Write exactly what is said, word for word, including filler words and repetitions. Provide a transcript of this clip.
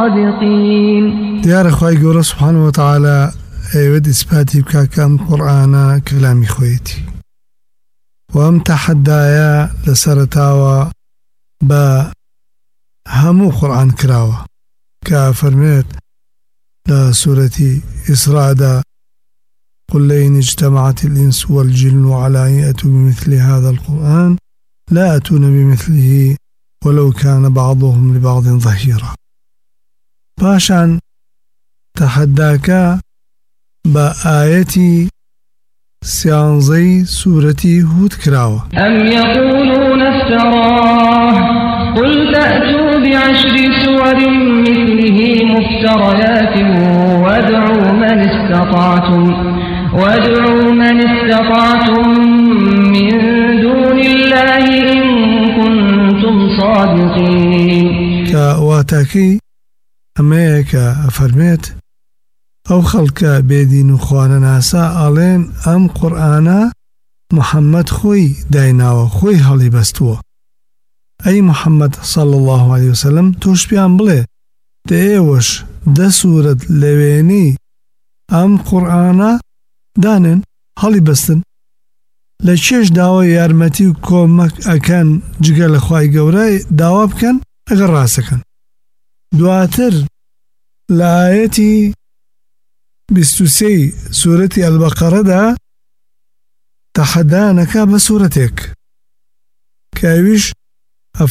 صادقين. ديار أخوي قول سبحانه وتعالى أيود إثباتي بكاكام قرآن كلامي خويتي وأم تحدايا لسرتاوى با همو قرآن كراوة كافرميت لسورة إسراء دا قل لئن اجتمعت الإنس والجن على أن يأتوا بمثل هذا القرآن لا أتون بمثله ولو كان بعضهم لبعض ظهيرا. باشان تحداك بآيتي سيانزي سورتي هود كراوة. أم يقولون افتراه قل تأتوا بعشر سور مثله مفتريات وادعوا من استطعتم وادعوا من استطعتم من دون الله إن كنتم صادقين. كواتاكي أميك أفرميت أو خلق بيدين خوانا ناسا ألين أم قرآن محمد خوي دايناو خوي هالي بستوه أي محمد صلى الله عليه وسلم توش بيان بلي تأيوش دا سورة لويني أم قرآن دانن هالي بستن لچيش داوا يارمتي وكومك أكان جگل خواهي قوراي داوا بكن أغر راسكن. دواتر لآيتي بستوسي سورة البقرة دا تحدانك بسورتك كاويش